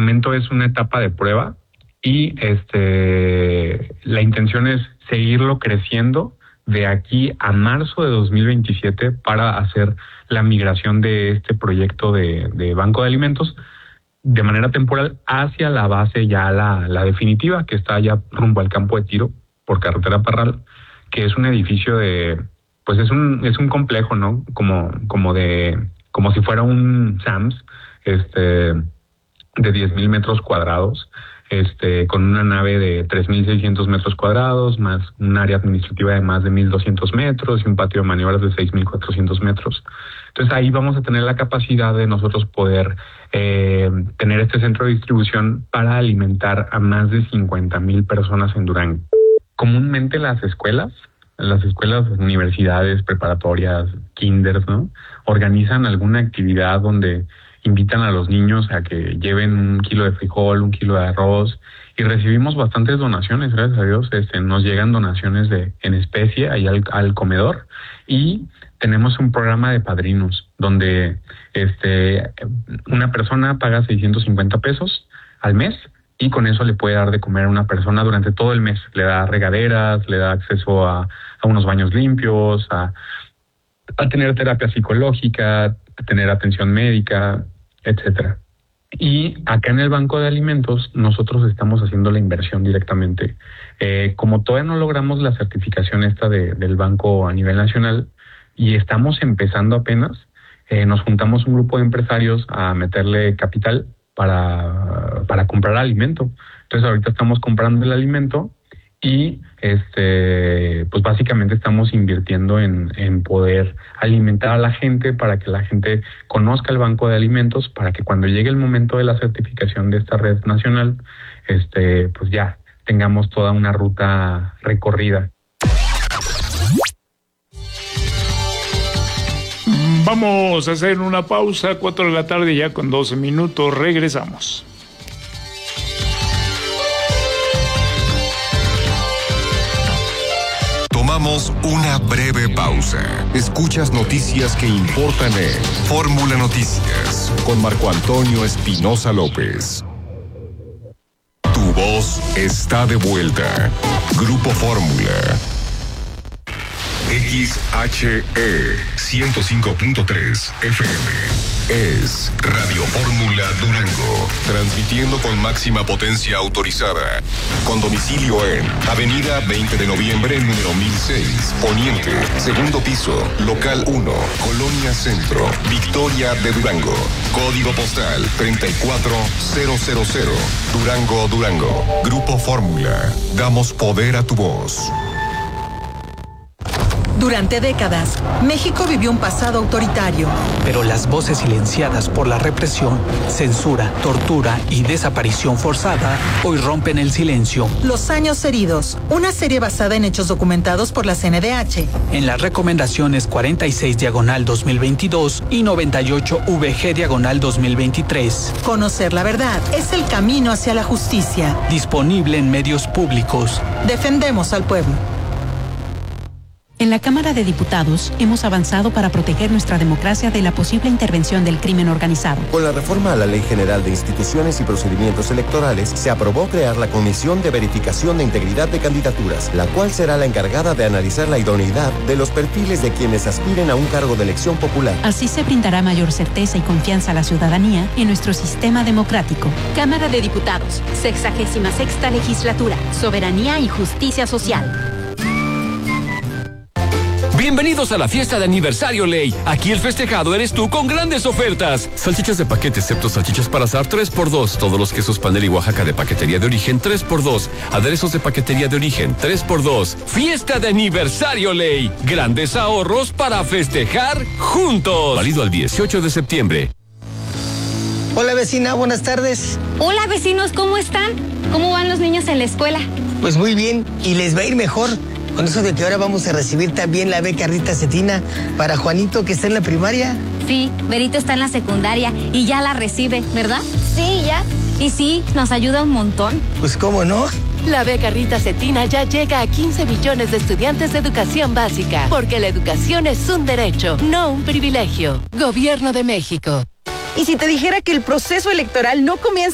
comento, es una etapa de prueba y la intención es seguirlo creciendo de aquí a marzo de 2027 para hacer la migración de este proyecto de banco de alimentos de manera temporal hacia la base ya la definitiva, que está ya rumbo al campo de tiro por carretera Parral, que es un edificio pues es un complejo, ¿no? Como si fuera un Sams, de 10,000 metros cuadrados, con una nave de 3,600 metros cuadrados, más un área administrativa de más de 1,200 metros y un patio de maniobras de 6,400 metros. Entonces ahí vamos a tener la capacidad de nosotros poder tener este centro de distribución para alimentar a más de 50,000 personas en Durango. Comúnmente las escuelas, universidades, preparatorias, kinders, ¿no? Organizan alguna actividad donde invitan a los niños a que lleven 1 kilo de frijol, 1 kilo de arroz, y recibimos bastantes donaciones, gracias a Dios. Nos llegan donaciones en especie ahí al comedor, y tenemos un programa de padrinos donde una persona paga 650 pesos al mes y con eso le puede dar de comer a una persona durante todo el mes. Le da regaderas, le da acceso a unos baños limpios, a tener terapia psicológica, a tener atención médica, etcétera. Y acá en el Banco de Alimentos nosotros estamos haciendo la inversión directamente. Como todavía no logramos la certificación del banco a nivel nacional y estamos empezando apenas, nos juntamos un grupo de empresarios a meterle capital para comprar alimento. Entonces ahorita estamos comprando el alimento y pues básicamente estamos invirtiendo en poder alimentar a la gente para que la gente conozca el banco de alimentos, para que cuando llegue el momento de la certificación de esta red nacional, pues ya tengamos toda una ruta recorrida. Vamos a hacer una pausa, 4 de la tarde ya con 12 minutos, regresamos. Tomamos una breve pausa. Escuchas noticias que importan en Fórmula Noticias con Marco Antonio Espinosa López. Tu voz está de vuelta. Grupo Fórmula. XHE 105.3 FM. Es Radio Fórmula Durango, transmitiendo con máxima potencia autorizada, con domicilio en Avenida 20 de Noviembre, número 1006, Poniente, segundo piso, local 1, Colonia Centro, Victoria de Durango, código postal 34000, Durango, Durango. Grupo Fórmula, damos poder a tu voz. Durante décadas, México vivió un pasado autoritario. Pero las voces silenciadas por la represión, censura, tortura y desaparición forzada hoy rompen el silencio. Los años heridos, una serie basada en hechos documentados por la CNDH. En las recomendaciones 46/2022 y 98/VG/2023. Conocer la verdad es el camino hacia la justicia. Disponible en medios públicos. Defendemos al pueblo. En la Cámara de Diputados hemos avanzado para proteger nuestra democracia de la posible intervención del crimen organizado. Con la reforma a la Ley General de Instituciones y Procedimientos Electorales, se aprobó crear la Comisión de Verificación de Integridad de Candidaturas, la cual será la encargada de analizar la idoneidad de los perfiles de quienes aspiren a un cargo de elección popular. Así se brindará mayor certeza y confianza a la ciudadanía en nuestro sistema democrático. Cámara de Diputados, 66ª Legislatura, Soberanía y Justicia Social. Bienvenidos a la fiesta de aniversario Ley. Aquí el festejado eres tú con grandes ofertas. Salchichas de paquete, excepto salchichas para asar, 3x2. Todos los quesos Panel y Oaxaca de paquetería de origen, 3x2. Aderezos de paquetería de origen, 3x2. Fiesta de aniversario Ley. Grandes ahorros para festejar juntos. Válido al 18 de septiembre. Hola vecina, buenas tardes. Hola vecinos, ¿cómo están? ¿Cómo van los niños en la escuela? Pues muy bien, y les va a ir mejor. Con eso de que ahora vamos a recibir también la beca Rita Cetina para Juanito, que está en la primaria. Sí, Berito está en la secundaria y ya la recibe, ¿verdad? Sí, ya. Y sí, nos ayuda un montón. Pues cómo no. La beca Rita Cetina ya llega a 15 millones de estudiantes de educación básica, porque la educación es un derecho, no un privilegio. Gobierno de México. ¿Y si te dijera que el proceso electoral no comienza